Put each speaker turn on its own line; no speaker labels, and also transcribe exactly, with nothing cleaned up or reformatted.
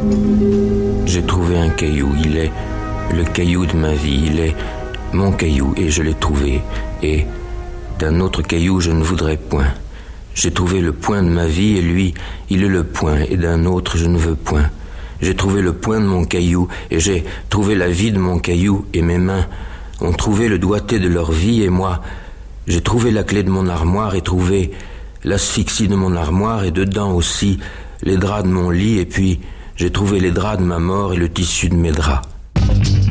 J'ai trouvé un caillou, il est le caillou de ma vie, il est mon caillou et je l'ai trouvé. Et d'un autre caillou je ne voudrais point. J'ai trouvé le point de ma vie et lui, il est le point, et d'un autre je ne veux point. J'ai trouvé le point de mon caillou et j'ai trouvé la vie de mon caillou et mes mains ont trouvé le doigté de leur vie et moi, j'ai trouvé la clé de mon armoire et trouvé l'asphyxie de mon armoire et dedans aussi les draps de mon lit et puis j'ai trouvé les draps de ma mort et le tissu de mes draps.